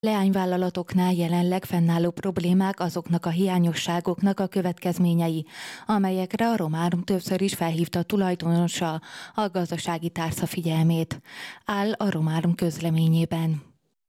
Leányvállalatoknál jelenleg fennálló problémák azoknak a hiányosságoknak a következményei, amelyekre a Romárum többször is felhívta a tulajdonosa a gazdasági tárca figyelmét. Áll a Romárum közleményében.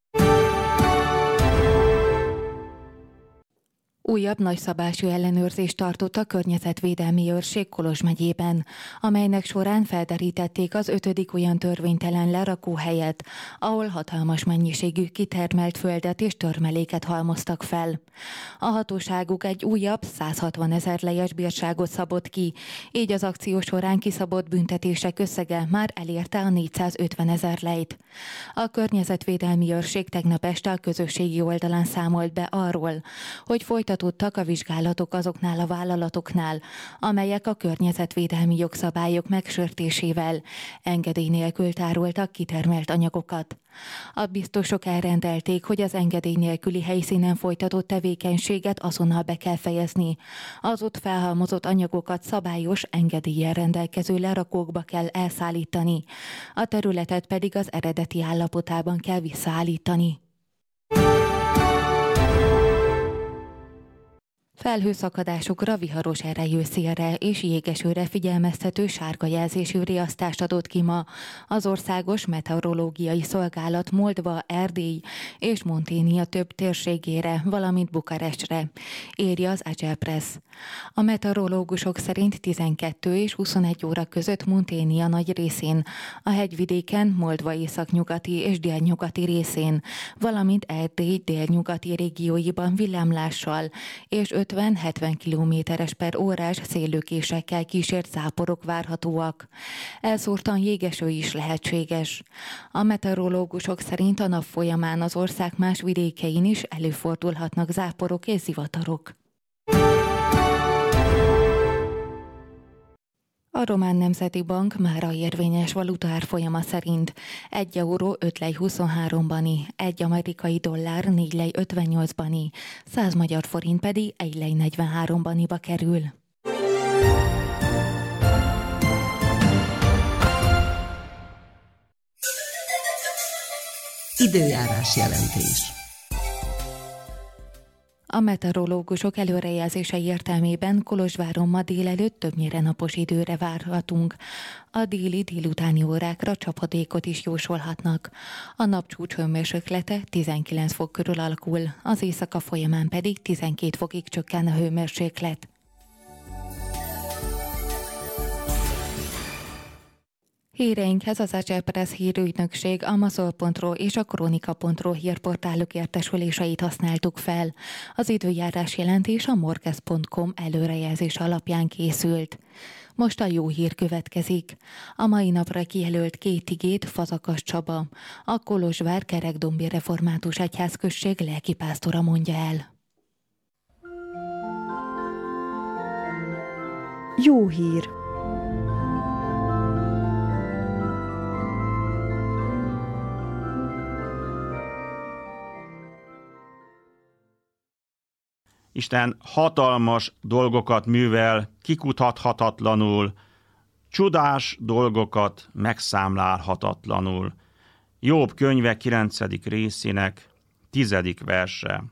Újabb nagyszabású ellenőrzést tartott a Környezetvédelmi Őrség Kolozs megyében, amelynek során felderítették az 5. olyan törvénytelen lerakóhelyet, ahol hatalmas mennyiségű kitermelt földet és törmeléket halmoztak fel. A hatóságuk egy újabb 160 000 lejes bírságot szabott ki, így az akció során kiszabott büntetések összege már elérte a 450 000 lejt. A Környezetvédelmi Őrség tegnap este a közösségi oldalán számolt be arról, hogy folytatottak a vizsgálatok azoknál a vállalatoknál, amelyek a környezetvédelmi jogszabályok megsértésével engedély nélkül tároltak kitermelt anyagokat. A biztosok elrendelték, hogy az engedély nélküli helyszínen folytatott tevékenységet azonnal be kell fejezni. Az ott felhalmozott anyagokat szabályos engedéllyel rendelkező lerakókba kell elszállítani, a területet pedig az eredeti állapotában kell visszaállítani. Felhőszakadásokra, viharos erejű szélre és jégesőre figyelmeztető sárga jelzésű riasztást adott ki ma az Országos Meteorológiai Szolgálat Moldva, Erdély és Monténia több térségére, valamint Bukarestre, írja az Agelpress. A meteorológusok szerint 12 és 21 óra között Monténia nagy részén, a hegyvidéken, Moldva északnyugati és délnyugati részén, valamint Erdély délnyugati régióiban villámlással és 50-70 km/h széllökésekkel kísért záporok várhatóak. Elszórtan jégeső is lehetséges. A meteorológusok szerint a nap folyamán az ország más vidékein is előfordulhatnak záporok és zivatarok. A Román Nemzeti Bank mára érvényes valutaárfolyama szerint 1 euró 5 lej 23 bani, 1 amerikai dollár 4 lej 58 bani, 100 magyar forint pedig 1 lej 43 baniba kerül. Időjárás jelentés. A meteorológusok előrejelzései értelmében Kolozsváron ma délelőtt többnyire napos időre várhatunk. A délutáni órákra csapadékot is jósolhatnak. A napcsúcs hőmérséklete 19 fok körül alakul, az éjszaka folyamán pedig 12 fokig csökken a hőmérséklet. Híreinkhez az Agelpress hírügynökség, a Maszol.ro és a Kronika.ro hírportálok értesüléseit használtuk fel. Az időjárás jelentés a morkez.com előrejelzés alapján készült. Most a jó hír következik. A mai napra kijelölt 2 igét Fazakas Csaba, a Kolozsvár Kerekdombi Református Egyházközség lelkipásztora mondja el. Jó hír! Isten hatalmas dolgokat művel, kikutathatatlanul, csodás dolgokat megszámlálhatatlanul. Jobb könyve 9. részének 10. verse.